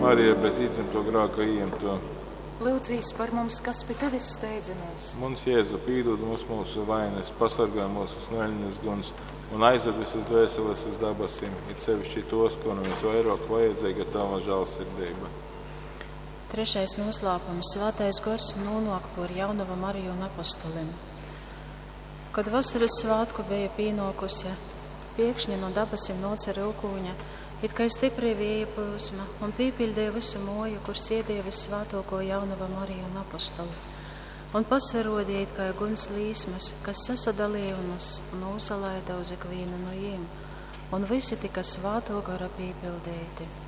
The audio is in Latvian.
Marija, bez izņemto grāka ieņemto. Lūdzīs par mums, kas pie tevis steidzamies. Mums Jēzu pīdod mūsu vainas, pasargā mūs no ēļņas guns un aizved visas dvēseles uz dabasim, it sevišķi tos, ko visvairāk vajadzīga tava žēlsirdība. Trešais noslēpums. Svētais gars nonāk par Jaunavu Mariju un apostoliem. Kad vasaras svētku bija pienākusi, pēkšņi no dabasim nāca rūkūņa, it kā stipri vēja plūsma, un pīpildīja visu moju, kur sēdēja visvētāko Jaunavu Mariju un apostoli. Un pasarodīja, it kā guns līsmas, kas sasadalīja un uzsalēja uz ikvienu no jiem, un visi tika svētā gara pīpildīti.